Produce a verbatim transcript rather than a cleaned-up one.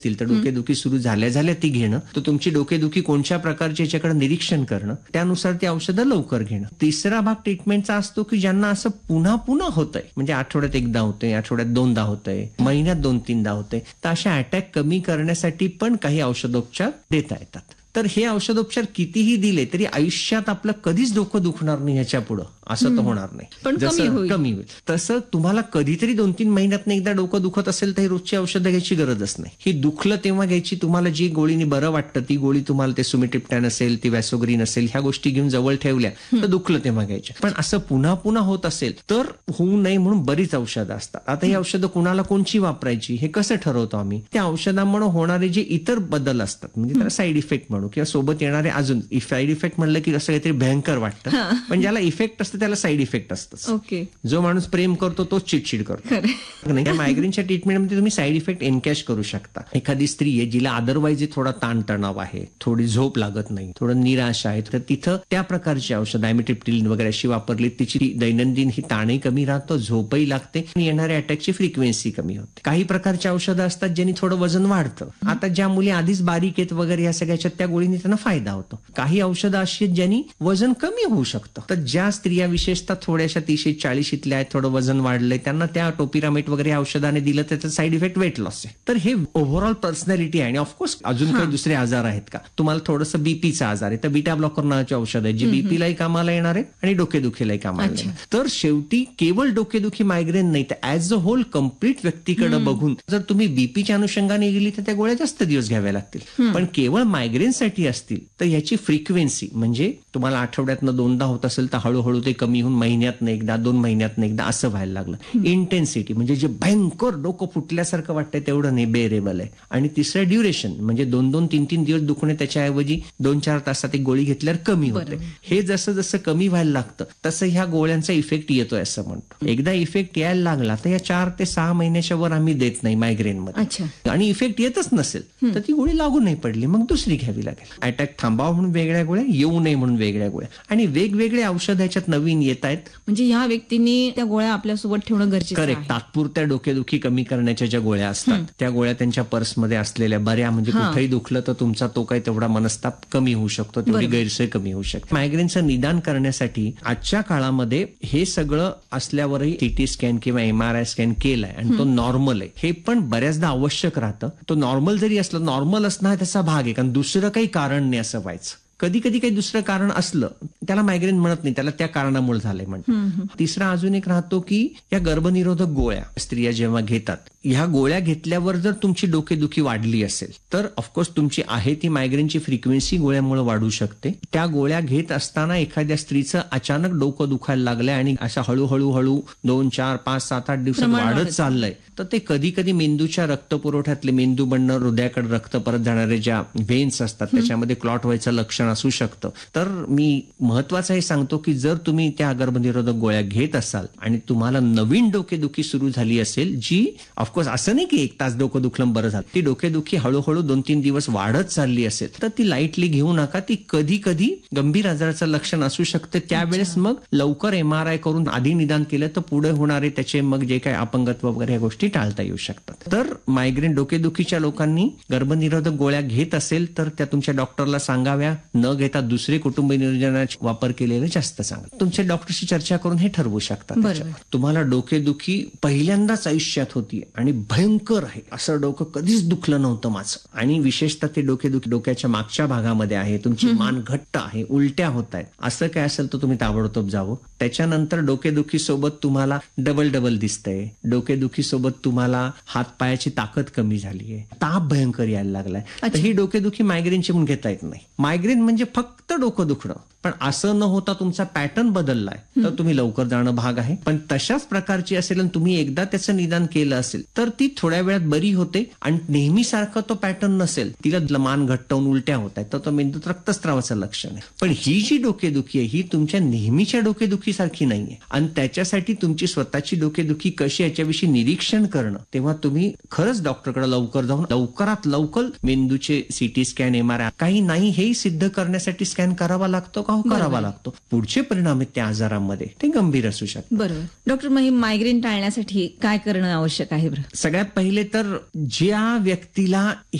तर डोकेदुखी सुरू झाल्या झाल्या ती घेणं, तर तुमची डोकेदुखी कोणत्या प्रकारची याच्याकडे निरीक्षण करणं, त्यानुसार ती औषधं लवकर घेणं. तिसरा भाग ट्रीटमेंटचा असतो की ज्यांना असं पुन्हा पुन्हा होतंय, म्हणजे आठवड्यात एकदा होतंय, आठवड्यात दोनदा होतंय, महिन्यात दोन तीनदा होतंय, तर अशा अटॅक कमी करण्यासाठी पण काही औषधोपचार देता येतात. तर हे औषधोपचार कितीही दिले तरी आयुष्यात आपलं कधीच डोकं दुखणार नाही ह्याच्या पुढं, असं तर होणार नाही. पण कमी जसं होईल. कमी होईल तसं तुम्हाला कधीतरी दोन तीन महिन्यात एकदा डोकं दुखत असेल तर रोजची औषधं घ्यायची गरजच नाही. ही दुखलं तेव्हा घ्यायची. तुम्हाला जी गोळीनी बरं वाटतं ती गोळी तुम्हाला ते सुमिट्रिप्टॅन असेल, ती वॅसोग्रीन असेल, ह्या गोष्टी घेऊन जवळ ठेवल्या तर दुखलं तेव्हा घ्यायच्या. पण असं पुन्हा पुन्हा होत असेल तर होऊ नये म्हणून बरीच औषधं असतात. आता ही औषधं कुणाला कोणची वापरायची हे कसं ठरवतो आम्ही? त्या औषधांमुळे होणारे जे इतर बदल असतात, म्हणजे त्याला साईड इफेक्ट म्हणू किंवा सोबत येणारे अजून साईड इफेक्ट म्हणलं की असं काहीतरी भयंकर वाटतं, पण ज्याला इफेक्ट असतं त्याला साईड इफेक्ट असतंच. ओके. जो माणूस प्रेम करतो तोच चिडचिड करतो. त्या मायग्रेनच्या ट्रीटमेंटमध्ये तुम्ही साईड इफेक्ट एनकॅश करू शकता. एखादी स्त्री आहे जिला अदरवाईज थोडा ताणतणाव आहे, थोडी झोप लागत नाही, थोडं निराश आहे, तर तिथं त्या प्रकारची औषध ॲमिट्रिप्टिलिन वगैरे अशी वापरली तिची दैनंदिन ही ताणही कमी राहतो, झोपही लागते आणि येणाऱ्या अटॅकची फ्रिक्वेन्सी कमी होते. काही प्रकारची औषधं असतात ज्यांनी थोडं वजन वाढतं. आता ज्या मुली आधीच बारीक आहेत वगैरे या सगळ्याच्या त्या गोळीने त्यांना फायदा होतो. काही औषधं अशी आहेत ज्यांनी वजन कमी होऊ शकतं. तर ज्या स्त्रिया विशेषतः थोड्याशा तीसशे चाळीशीतल्या आहेत, थोडं वजन वाढलंय, त्यांना त्या टोपिरामेट वगैरे औषधाने दिलं त्याचा साईड इफेक्ट वेट लॉस आहे. तर हे ओव्हरऑल पर्सनॅलिटी आहे. आणि ऑफकोर्स अजून काही दुसरे आजार आहेत का? तुम्हाला थोडंसं बीपीचा आजार आहे तर बीटा ब्लॉकर नावाचे औषध आहे जे बीपीलाही कामाला येणार आहे आणि डोकेदुखीलाही कामाला येणार. तर शेवटी केवळ डोकेदुखी मायग्रेन नाही तर ऍज अ होल कम्प्लीट व्यक्तीकडे बघून जर तुम्ही बीपीच्या अनुषंगाने गेली तर त्या गोळ्या जास्त दिवस घ्याव्या लागतील. पण केवळ मायग्रेनसाठी असतील तर ह्याची फ्रिक्वेन्सी म्हणजे तुम्हाला आठवड्यातनं दोनदा होत असेल तर हळूहळू ते कमी होऊन महिन्यातनं एकदा, दोन महिन्यातनं एकदा असं व्हायला लागलं. इंटेन्सिटी म्हणजे जे भयंकर डोकं फुटल्यासारखं वाटतंय तेवढं नाही, बेरेबल आहे. आणि तिसरं ड्युरेशन म्हणजे दोन दोन तीन तीन दिवस दुखणे त्याच्याऐवजी दोन चार तासात एक गोळी घेतल्यावर कमी होते. हे जसं जसं कमी व्हायला लागतं तसं ह्या गोळ्यांचा इफेक्ट येतोय असं म्हणतो. एकदा इफेक्ट यायला लागला तर या चार ते सहा महिन्याच्या वर आम्ही देत नाही मायग्रेनमध्ये. आणि इफेक्ट येतच नसेल तर ती गोळी लागू नाही पडली मग दुसरी घ्यावी लागेल. अटॅक थांबावा म्हणून वेगळ्या गोळ्या, येऊ नये म्हणून वेगळ्या गोळ्या, आणि वेगवेगळे औषध ह्याच्यात नवीन येत आहेत. म्हणजे ह्या व्यक्तींनी त्या गोळ्या आपल्यासोबत ठेवणं गरजेचं आहे. करेक्ट. तात्पुरत्या डोकेदुखी कमी करण्याच्या ज्या गोळ्या असतात त्या गोळ्या त्यांच्या पर्समध्ये असलेल्या बऱ्या, म्हणजे कुठेही दुखलं तर तुमचा तो काही तेवढा मनस्ताप कमी होऊ शकतो, तेवढी गैरसोय कमी होऊ शकते. मायग्रेनचं निदान करण्यासाठी आजच्या काळामध्ये हे सगळं असल्यावरही सीटी स्कॅन किंवा एमआरआय स्कॅन केलाय आणि तो नॉर्मल आहे हे पण बऱ्याचदा आवश्यक राहतं. तो नॉर्मल जरी असलं, नॉर्मल असणं हा त्याचा भाग आहे, कारण दुसरं काही कारण नाही असं व्हायचं. कधी कधी काही दुसरं कारण असलं त्याला मायग्रेन म्हणत नाही, त्याला त्या कारणामुळे झालंय म्हणतात. तिसरा अजून एक राहतो की या गर्भनिरोधक गोळ्या स्त्रिया जेव्हा घेतात, ह्या गोळ्या घेतल्यावर जर तुमची डोकेदुखी वाढली असेल तर ऑफकोर्स तुमची आहे ती मायग्रेनची फ्रिक्वेन्सी गोळ्यामुळे वाढू शकते. त्या गोळ्या घेत असताना एखाद्या स्त्रीचं अचानक डोकं दुखायला लागलंय आणि असं हळूहळू हळू दोन चार पाच सात आठ दिवसात वाढत चाललंय तर ते कधी कधी मेंदूच्या रक्तपुरवठ्यातले, मेंदू बनणं, हृदयाकडे रक्त परत जाणारे ज्या व्हेन्स असतात त्याच्यामध्ये क्लॉट व्हायचं लक्षण असू शकतं. तर मी महत्वाचं हे सांगतो की जर तुम्ही त्या गर्भनिरोधक गोळ्या घेत असाल आणि तुम्हाला नवीन डोकेदुखी सुरू झाली असेल, जी ऑफकोर्स असं नाही की एक तास डोकं दुखलं बरं झालं, ती डोकेदुखी हळूहळू दोन तीन दिवस वाढत चालली असेल तर ती लाईटली घेऊ नका. ती कधी कधी गंभीर आजाराचं लक्षण असू शकतं. त्यावेळेस मग लवकर एमआरआय करून आधी निदान केलं तर पुढे होणारे त्याचे मग जे काही अपंगत्व वगैरे या गोष्टी टाळता येऊ शकतात. तर मायग्रेन डोकेदुखीच्या लोकांनी गर्भनिरोधक गोळ्या घेत असेल तर त्या तुमच्या डॉक्टरला सांगाव्या. न घेता दुसरे कुटुंब नियोजनाचा वापर केलेलं जास्त चांगलं. तुमच्या डॉक्टरशी चर्चा करून हे ठरवू शकता. तुम्हाला डोकेदुखी पहिल्यांदाच आयुष्यात होती आणि भयंकर आहे, असं डोकं कधीच दुखलं नव्हतं माझं, आणि विशेषतः ते डोकेदुखी डोक्याच्या मागच्या भागामध्ये आहे, तुमची मान घट्ट आहे, उलट्या होत आहेत, असं काय असेल तर तुम्ही ताबडतोब जावं. त्याच्यानंतर डोकेदुखी सोबत तुम्हाला डबल डबल दिसतंय, डोकेदुखी सोबत तुम्हाला हात पायाची ताकद कमी झालीय, ताप भयंकर यायला लागलाय, तर ही डोकेदुखी मायग्रेनची म्हणून घेता येत नाही. मायग्रेन म्हणजे फक्त डोकं दुखणं, पण असं न होता तुमचा पॅटर्न बदललाय तर तुम्ही लवकर जाणं भाग आहे. पण तशाच प्रकारची असेल आणि तुम्ही एकदा त्याचं निदान केलं असेल तर ती थोड्या वेळात बरी होते. आणि नेहमीसारखा तो पॅटर्न नसेल, तिला मान घट्टवून उलट्या होत आहेत तर तो मेंदूत रक्तस्रावाचं लक्षण आहे. पण ही जी डोकेदुखी आहे ही तुमच्या नेहमीच्या डोकेदुखी सारखी नाहीये, आणि त्याच्यासाठी तुमची स्वतःची डोकेदुखी कशी याच्याविषयी निरीक्षण करणं, तेव्हा तुम्ही खरंच डॉक्टरकडे लवकर जाऊन लवकरात लवकर मेंदूचे सीटी स्कॅन, एमआरआय, काही नाही हेही सिद्ध करण्यासाठी स्कॅन करावा लागतो का? हो, करावा लागतो. पुढचे परिणाम आहेत त्या आजारामध्ये ते गंभीर असू शकतात. बरोबर. डॉक्टर, मग मायग्रेन टाळण्यासाठी काय करणं आवश्यक आहे? बरं. सगळ्यात पहिले तर ज्या व्यक्तीला